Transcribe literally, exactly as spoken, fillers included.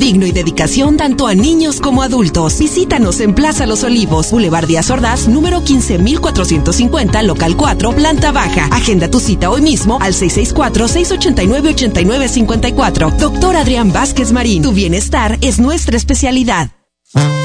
digno y dedicación tanto a niños como adultos. Visítanos en Plaza Los Olivos, Boulevard Díaz Ordaz, número quince mil cuatrocientos cincuenta, local cuatro, planta baja. Agenda tu cita hoy mismo al seis seis cuatro, seis ocho nueve, ocho nueve cinco cuatro. Doctor Adrián Vázquez Marín, tu bienestar es nuestra especialidad.